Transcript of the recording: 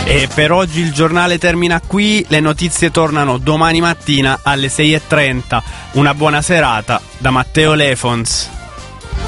E per oggi il giornale termina qui, le notizie tornano domani mattina alle 6:30. Una buona serata da Matteo Lefons.